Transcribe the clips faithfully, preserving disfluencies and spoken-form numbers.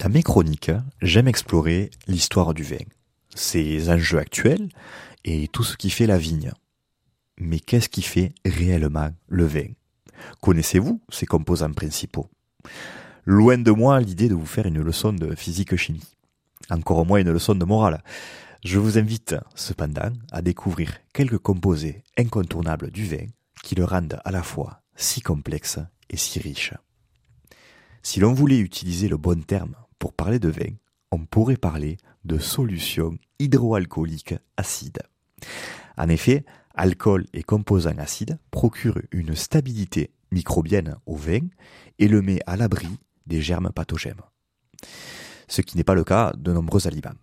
Dans mes chroniques, j'aime explorer l'histoire du vin, ses enjeux actuels et tout ce qui fait la vigne. Mais qu'est-ce qui fait réellement le vin ? Connaissez-vous ses composants principaux ? Loin de moi l'idée de vous faire une leçon de physique-chimie, encore moins une leçon de morale. Je vous invite cependant à découvrir quelques composés incontournables du vin qui le rendent à la fois si complexe et si riche. Si l'on voulait utiliser le bon terme pour parler de vin, on pourrait parler de solution hydroalcoolique acide. En effet, alcool et composants acides procurent une stabilité microbienne au vin et le met à l'abri des germes pathogènes. Ce qui n'est pas le cas de nombreux aliments.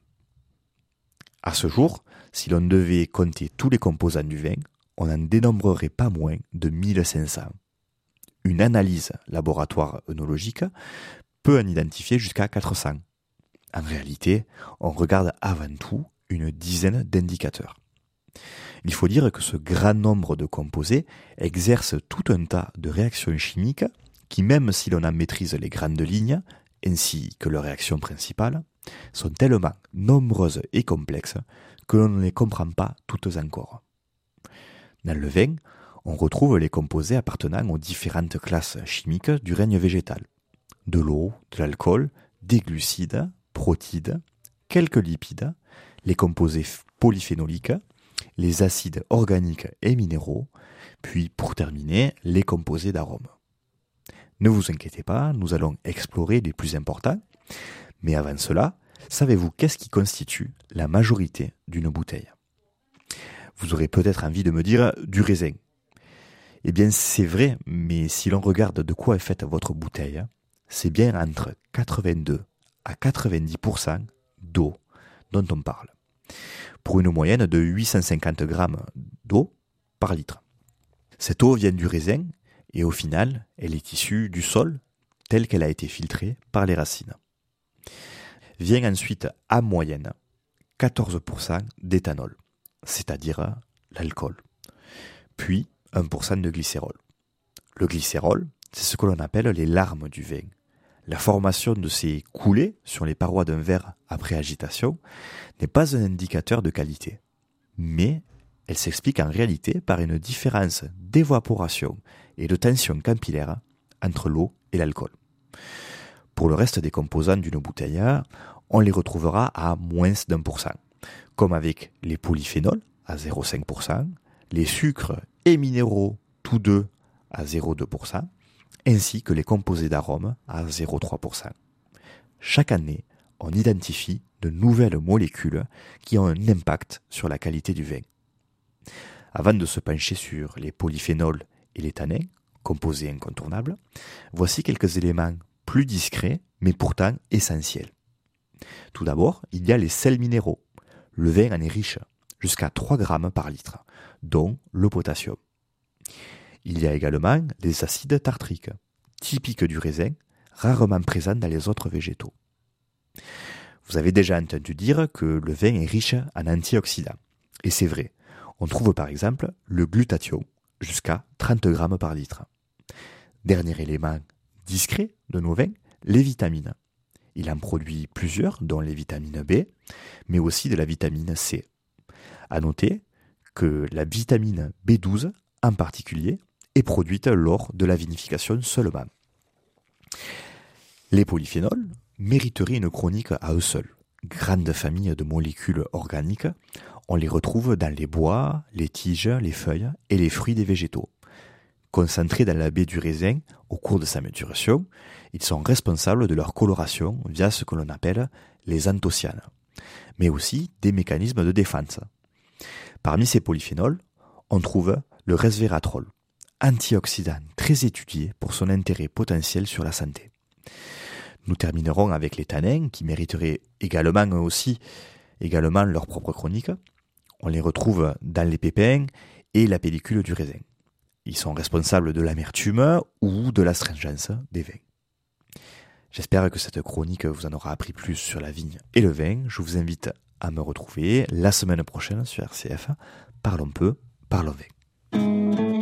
À ce jour, si l'on devait compter tous les composants du vin, on n'en dénombrerait pas moins de mille cinq cents. Une analyse laboratoire œnologique peut en identifier jusqu'à quatre cents. En réalité, on regarde avant tout une dizaine d'indicateurs. Il faut dire que ce grand nombre de composés exerce tout un tas de réactions chimiques qui, même si l'on en maîtrise les grandes lignes, ainsi que leurs réactions principales, sont tellement nombreuses et complexes que l'on ne les comprend pas toutes encore. Dans le vin, on retrouve les composés appartenant aux différentes classes chimiques du règne végétal. De l'eau, de l'alcool, des glucides, protides, quelques lipides, les composés polyphénoliques, les acides organiques et minéraux, puis pour terminer, les composés d'arômes. Ne vous inquiétez pas, nous allons explorer les plus importants, mais avant cela, savez-vous qu'est-ce qui constitue la majorité d'une bouteille ? Vous aurez peut-être envie de me dire du raisin. Eh bien c'est vrai, mais si l'on regarde de quoi est faite votre bouteille, c'est bien entre quatre-vingt-deux à quatre-vingt-dix pour cent d'eau dont on parle, pour une moyenne de huit cent cinquante grammes d'eau par litre. Cette eau vient du raisin et au final, elle est issue du sol telle qu'elle a été filtrée par les racines. Vient ensuite en moyenne quatorze pour cent d'éthanol, c'est-à-dire l'alcool, puis un pour cent de glycérol. Le glycérol, c'est ce que l'on appelle les larmes du vin. La formation de ces coulées sur les parois d'un verre après agitation n'est pas un indicateur de qualité, mais elle s'explique en réalité par une différence d'évaporation et de tension capillaire entre l'eau et l'alcool. Pour le reste des composants d'une bouteille, on les retrouvera à moins d'un pour cent, comme avec les polyphénols à zéro virgule cinq pour cent, les sucres et minéraux tous deux à zéro virgule deux pour cent, ainsi que les composés d'arômes à zéro virgule trois pour cent. Chaque année, on identifie de nouvelles molécules qui ont un impact sur la qualité du vin. Avant de se pencher sur les polyphénols et les tanins, composés incontournables, voici quelques éléments plus discrets mais pourtant essentiels. Tout d'abord, il y a les sels minéraux. Le vin en est riche, jusqu'à trois grammes par litre, dont le potassium. Il y a également les acides tartriques, typiques du raisin, rarement présents dans les autres végétaux. Vous avez déjà entendu dire que le vin est riche en antioxydants. Et c'est vrai, on trouve par exemple le glutathion, jusqu'à trente grammes par litre. Dernier élément discret de nos vins, les vitamines. Il en produit plusieurs, dont les vitamines B, mais aussi de la vitamine C. À noter que la vitamine B douze, en particulier, est produite lors de la vinification seulement. Les polyphénols mériteraient une chronique à eux seuls. Grande famille de molécules organiques, on les retrouve dans les bois, les tiges, les feuilles et les fruits des végétaux. Concentrés dans la baie du raisin au cours de sa maturation, ils sont responsables de leur coloration via ce que l'on appelle les anthocyanes, mais aussi des mécanismes de défense. Parmi ces polyphénols, on trouve le resveratrol, antioxydant très étudié pour son intérêt potentiel sur la santé. Nous terminerons avec les tanins qui mériteraient également aussi également leur propre chronique. On les retrouve dans les pépins et la pellicule du raisin. Ils sont responsables de l'amertume ou de l'astringence des vins. J'espère que cette chronique vous en aura appris plus sur la vigne et le vin. Je vous invite à me retrouver la semaine prochaine sur R C F. Parlons peu, parlons vin.